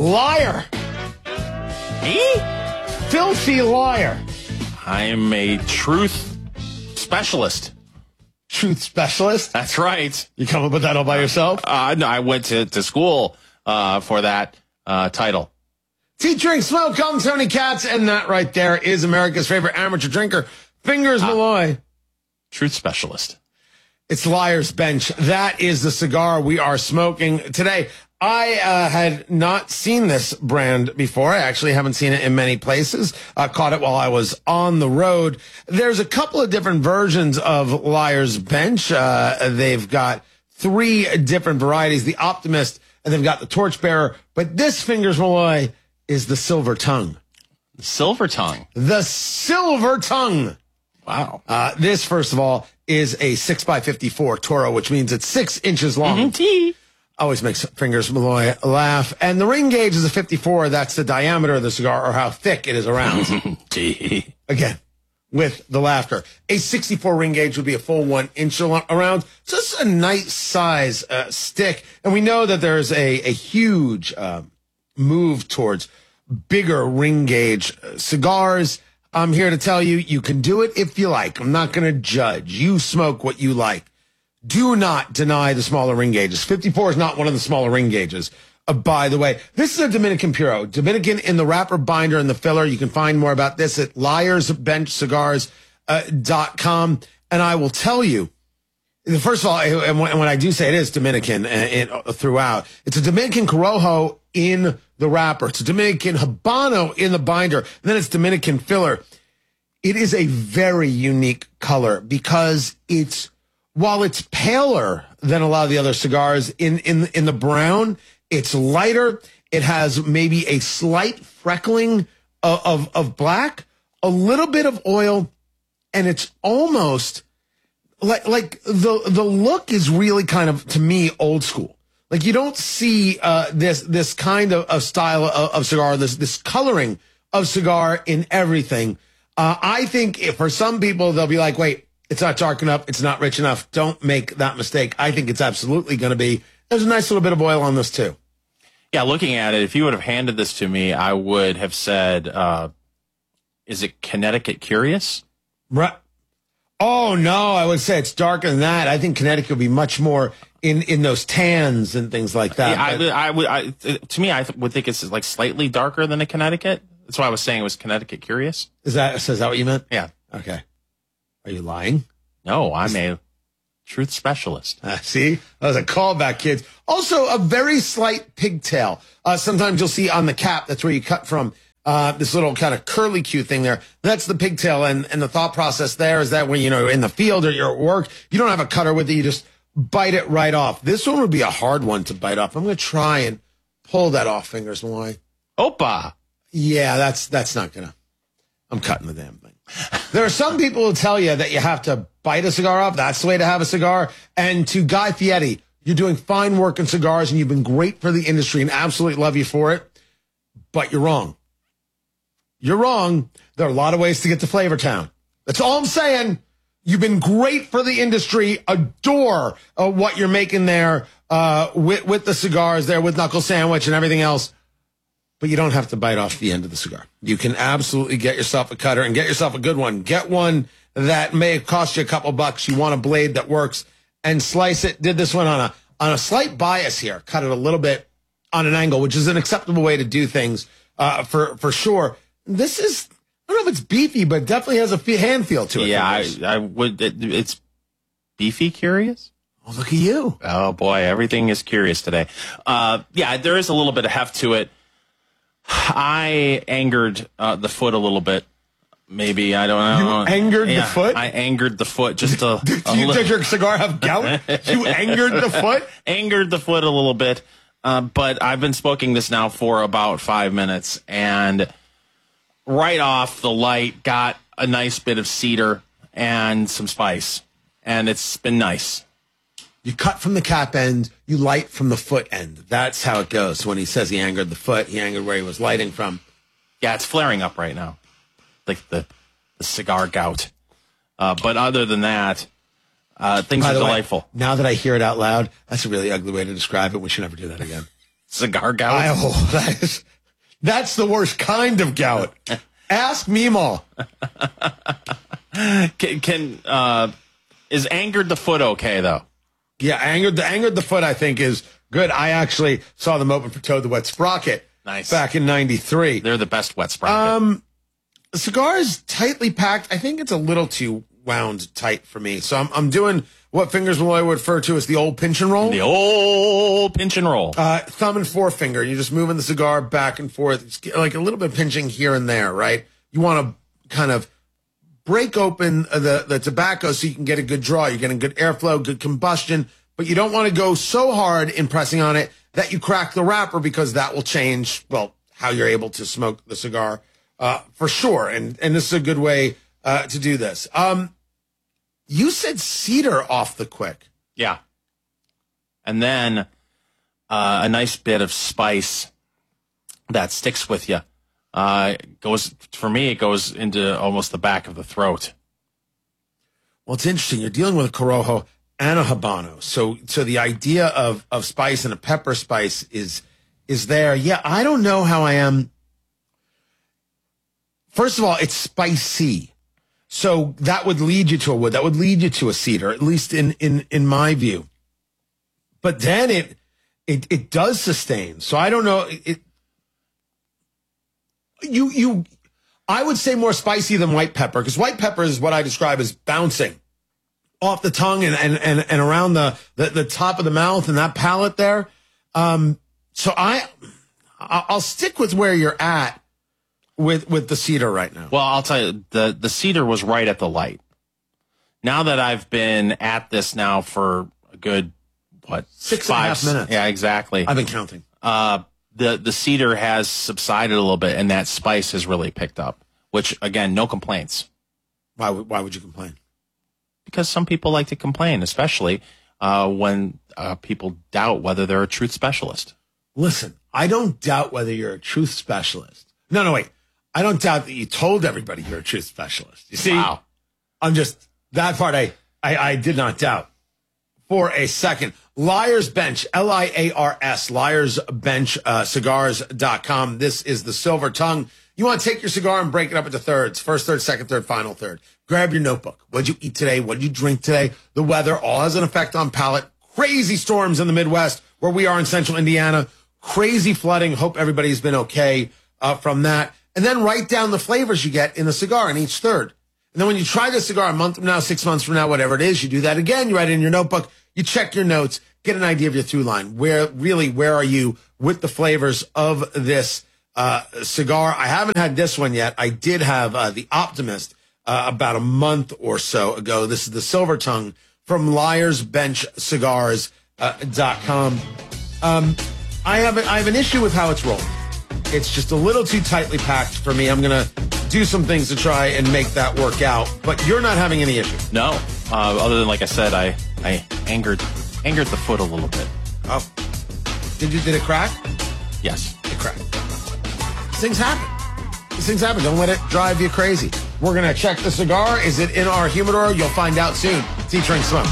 Liar. Me? Filthy liar. I'm a truth specialist. Truth specialist? That's right. You come up with that all by yourself? No, I went to school for that title. Featuring Smoke on Tony Katz, and that right there is America's favorite amateur drinker, Fingers Malloy. Truth specialist. It's Liar's Bench. That is the cigar we are smoking today. I had not seen this brand before. I actually haven't seen it in many places. I caught it while I was on the road. There's a couple of different versions of Liar's Bench. They've got 3 different varieties, the Optimist, and they've got the Torchbearer. But this Fingers Malloy is the Silver Tongue. Silver Tongue. The Silver Tongue. Wow. This, first of all, is a 6x54 Toro, which means it's 6 inches long. Always makes Fingers Malloy laugh. And the ring gauge is a 54. That's the diameter of the cigar, or how thick it is around. Again, with the laughter. A 64 ring gauge would be a full 1 inch around. So this is a nice size stick. And we know that there's a huge move towards bigger ring gauge cigars. I'm here to tell you, you can do it if you like. I'm not going to judge. You smoke what you like. Do not deny the smaller ring gauges. 54 is not one of the smaller ring gauges. By the way, this is a Dominican Puro. Dominican in the wrapper, binder, and the filler. You can find more about this at liarsbenchcigars.com. And I will tell you, first of all, and when I do say it is Dominican throughout, it's a Dominican Corojo in the wrapper. It's a Dominican Habano in the binder. And then it's Dominican filler. It is a very unique color because while it's paler than a lot of the other cigars in the brown, it's lighter. It has maybe a slight freckling of black, a little bit of oil, and it's almost like the look is really kind of, to me, old school. Like, you don't see this kind of style of cigar, this coloring of cigar in everything. I think for some people, they'll be like, wait, it's not dark enough. It's not rich enough. Don't make that mistake. I think it's absolutely going to be. There's a nice little bit of oil on this, too. Yeah, looking at it, if you would have handed this to me, I would have said, is it Connecticut Curious? Right. Oh, no, I would say it's darker than that. I think Connecticut would be much more in those tans and things like that. Yeah, I would think it's like slightly darker than a Connecticut. That's why I was saying it was Connecticut Curious. Is that what you meant? Yeah. Okay. Are you lying? No, I'm a truth specialist. See? That was a callback, kids. Also, a very slight pigtail. Sometimes you'll see on the cap, that's where you cut from, this little kind of curly-Q thing there. That's the pigtail, and the thought process there is that when, in the field or you're at work, you don't have a cutter with it, you just bite it right off. This one would be a hard one to bite off. I'm going to try and pull that off, Fingers Malloy. Opa! Yeah, that's not going to. I'm cutting the damn thing. There are some people who tell you that you have to bite a cigar off. That's the way to have a cigar. And to Guy Fieri, you're doing fine work in cigars, and you've been great for the industry, and absolutely love you for it. But you're wrong. You're wrong. There are a lot of ways to get to Flavor Town. That's all I'm saying. You've been great for the industry. Adore what you're making there with the cigars there, with Knuckle Sandwich and everything else. But you don't have to bite off the end of the cigar. You can absolutely get yourself a cutter and get yourself a good one. Get one that may cost you a couple bucks. You want a blade that works, and slice it. Did this one on a slight bias here. Cut it a little bit on an angle, which is an acceptable way to do things for sure. This is, I don't know if it's beefy, but it definitely has a hand feel to it. Yeah, I would. It's beefy curious. Oh, look at you. Oh, boy. Everything is curious today. Yeah, there is a little bit of heft to it. I angered the foot a little bit. Maybe, I don't know. You angered the foot? I angered the foot just a Did your cigar have gout? You angered the foot? Angered the foot a little bit. But I've been smoking this now for about 5 minutes, and right off the light got a nice bit of cedar and some spice, and it's been nice. You cut from the cap end, you light from the foot end. That's how it goes. When he says he angered the foot, he angered where he was lighting from. Yeah, it's flaring up right now, like the cigar gout. But other than that, things are delightful. Now that I hear it out loud, that's a really ugly way to describe it. We should never do that again. cigar gout. That's the worst kind of gout. Ask Meemaw. Is Angered the Foot okay though? Yeah, Angered the Foot I think is good. I actually saw them open for Toad the Wet Sprocket. Nice. Back in '93. They're the best wet sprocket. The cigar is tightly packed. I think it's a little too wound tight for me. So I'm doing what Fingers Malloy would refer to as the old pinch and roll. The old pinch and roll. Thumb and forefinger. You're just moving the cigar back and forth. It's like a little bit of pinching here and there, right? You want to kind of break open the tobacco so you can get a good draw. You're getting good airflow, good combustion, but you don't want to go so hard in pressing on it that you crack the wrapper, because that will change, well, how you're able to smoke the cigar for sure. And this is a good way to do this. You said cedar off the quick. Yeah. And then a nice bit of spice that sticks with you. It goes into almost the back of the throat. Well, it's interesting. You're dealing with a Corojo and a Habano. So the idea of spice and a pepper spice is there. Yeah, I don't know how I am. First of all, it's spicy. So that would lead you to a wood. That would lead you to a cedar, at least in my view. But then it does sustain. So I don't know. I would say more spicy than white pepper, because white pepper is what I describe as bouncing off the tongue and around the top of the mouth and that palate there. So I'll stick with where you're at with the cedar right now. Well, I'll tell you, the cedar was right at the light. Now that I've been at this now for a good, 6.5 minutes. Yeah, exactly. I've been counting. The cedar has subsided a little bit, and that spice has really picked up, which, again, no complaints. Why would you complain? Because some people like to complain, especially when people doubt whether they're a truth specialist. Listen, I don't doubt whether you're a truth specialist. No, wait. I don't doubt that you told everybody you're a truth specialist. You see? Wow. That part I did not doubt for a second. Liar's Bench, Liars, liarsbenchcigars.com. This is the Silver Tongue. You want to take your cigar and break it up into thirds. First third, second third, final third. Grab your notebook. What'd you eat today? What'd you drink today? The weather all has an effect on palate. Crazy storms in the Midwest, where we are in central Indiana. Crazy flooding. Hope everybody's been okay from that. And then write down the flavors you get in the cigar in each third. And then when you try the cigar a month from now, 6 months from now, whatever it is, you do that again. You write it in your notebook. You check your notes, get an idea of your through line. Where are you with the flavors of this cigar? I haven't had this one yet. I did have the Optimist about a month or so ago. This is the Silver Tongue from liarsbenchcigars.com. I have an issue with how it's rolled. It's just a little too tightly packed for me. I'm going to do some things to try and make that work out. But you're not having any issue. No. Other than, like I said, I angered the foot a little bit. Oh. Did it crack? Yes. It cracked. These things happen. Don't let it drive you crazy. We're going to check the cigar. Is it in our humidor? You'll find out soon. Featuring Smoke.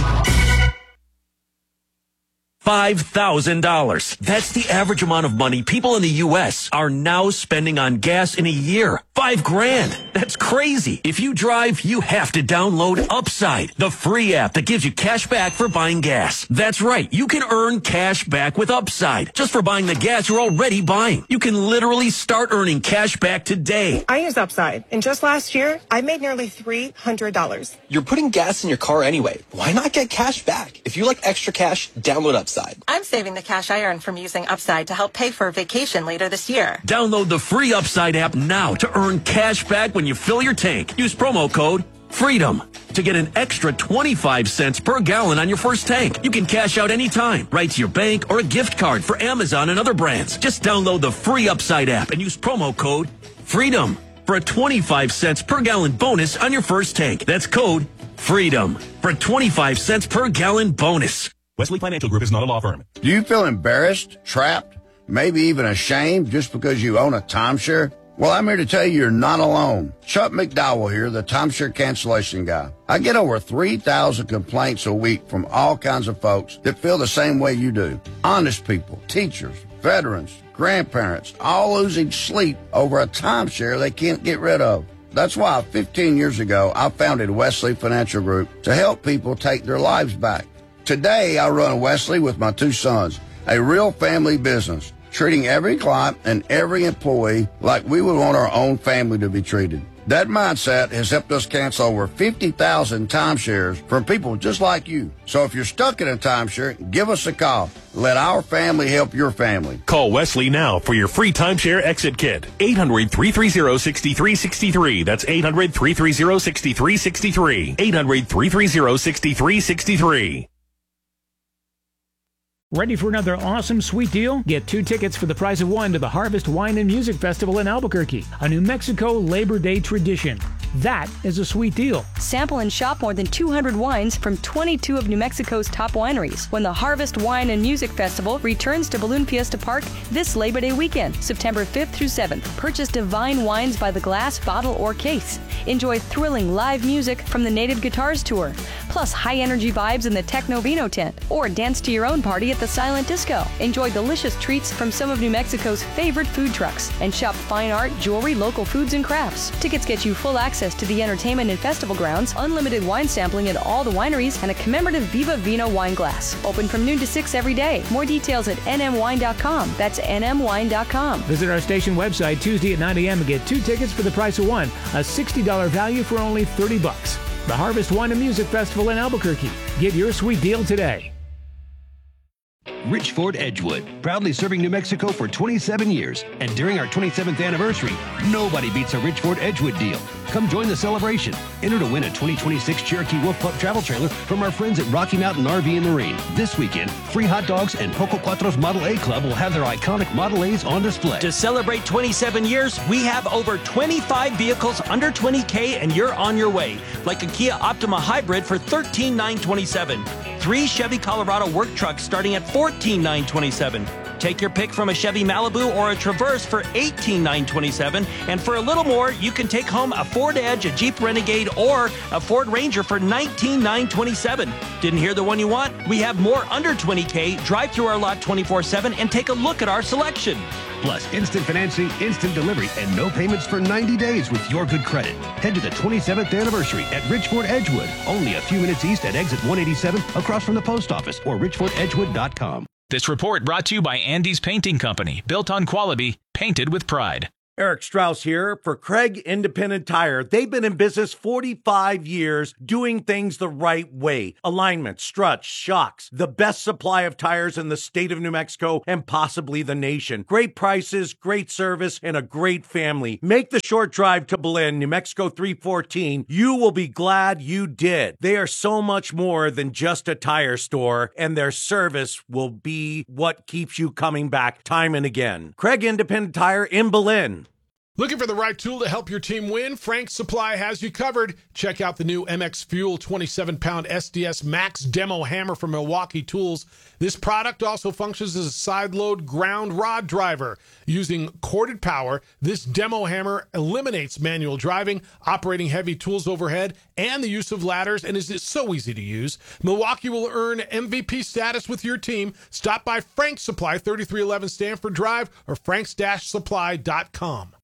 $5,000. That's the average amount of money people in the U.S. are now spending on gas in a year. $5,000. That's crazy. If you drive, you have to download Upside, the free app that gives you cash back for buying gas. That's right. You can earn cash back with Upside just for buying the gas you're already buying. You can literally start earning cash back today. I use Upside, and just last year, I made nearly $300. You're putting gas in your car anyway. Why not get cash back? If you like extra cash, download Upside. I'm saving the cash I earn from using Upside to help pay for a vacation later this year. Download the free Upside app now to earn cash back when you fill your tank. Use promo code FREEDOM to get an extra 25 cents per gallon on your first tank. You can cash out anytime, right to your bank or a gift card for Amazon and other brands. Just download the free Upside app and use promo code FREEDOM for a 25 cents per gallon bonus on your first tank. That's code FREEDOM for a 25 cents per gallon bonus. Wesley Financial Group is not a law firm. Do you feel embarrassed, trapped, maybe even ashamed just because you own a timeshare? Well, I'm here to tell you you're not alone. Chuck McDowell here, the timeshare cancellation guy. I get over 3,000 complaints a week from all kinds of folks that feel the same way you do. Honest people, teachers, veterans, grandparents, all losing sleep over a timeshare they can't get rid of. That's why 15 years ago, I founded Wesley Financial Group to help people take their lives back. Today, I run Wesley with my 2 sons, a real family business, treating every client and every employee like we would want our own family to be treated. That mindset has helped us cancel over 50,000 timeshares from people just like you. So if you're stuck in a timeshare, give us a call. Let our family help your family. Call Wesley now for your free timeshare exit kit. 800-330-6363. That's 800-330-6363. 800-330-6363. Ready for another awesome sweet deal? Get 2 tickets for the price of 1 to the Harvest Wine and Music Festival in Albuquerque, a New Mexico Labor Day tradition. That is a sweet deal. Sample and shop more than 200 wines from 22 of New Mexico's top wineries when the Harvest Wine and Music Festival returns to Balloon Fiesta Park this Labor Day weekend, September 5th through 7th. Purchase divine wines by the glass, bottle, or case. Enjoy thrilling live music from the Native Guitars Tour, plus high-energy vibes in the Techno Vino tent, or dance to your own party at the Silent Disco. Enjoy delicious treats from some of New Mexico's favorite food trucks, and shop fine art, jewelry, local foods, and crafts. Tickets get you full access to the entertainment and festival grounds, unlimited wine sampling at all the wineries, and a commemorative Viva Vino wine glass. Open from noon to 6 every day. More details at nmwine.com. That's nmwine.com. Visit our station website Tuesday at 9 a.m. and get 2 tickets for the price of 1, a $60 value for only $30. The Harvest Wine and Music Festival in Albuquerque. Get your sweet deal today. Richford Edgewood, proudly serving New Mexico for 27 years. And during our 27th anniversary, nobody beats a Richford Edgewood deal. Come join the celebration. Enter to win a 2026 Cherokee Wolf Pup travel trailer from our friends at Rocky Mountain RV and Marine. This weekend, free hot dogs and Poco Cuatro's Model A Club will have their iconic Model A's on display. To celebrate 27 years, we have over 25 vehicles under $20K and you're on your way. Like a Kia Optima Hybrid for $13,927. 3 Chevy Colorado work trucks starting at $14,927. Take your pick from a Chevy Malibu or a Traverse for $18,927. And for a little more, you can take home a Ford Edge, a Jeep Renegade, or a Ford Ranger for $19,927. Didn't hear the one you want? We have more under $20K. Drive through our lot 24/7 and take a look at our selection. Plus, instant financing, instant delivery, and no payments for 90 days with your good credit. Head to the 27th anniversary at Richford Edgewood, only a few minutes east at exit 187 across from the post office, or richfordedgewood.com. This report brought to you by Andy's Painting Company, built on quality, painted with pride. Eric Strauss here for Craig Independent Tire. They've been in business 45 years doing things the right way. Alignment, struts, shocks, the best supply of tires in the state of New Mexico and possibly the nation. Great prices, great service, and a great family. Make the short drive to Belen, New Mexico 314. You will be glad you did. They are so much more than just a tire store, and their service will be what keeps you coming back time and again. Craig Independent Tire in Belen. Looking for the right tool to help your team win? Frank's Supply has you covered. Check out the new MX Fuel 27-pound SDS Max Demo Hammer from Milwaukee Tools. This product also functions as a side-load ground rod driver. Using corded power, this demo hammer eliminates manual driving, operating heavy tools overhead, and the use of ladders, and is so easy to use. Milwaukee will earn MVP status with your team. Stop by Frank's Supply, 3311 Stanford Drive, or franks-supply.com.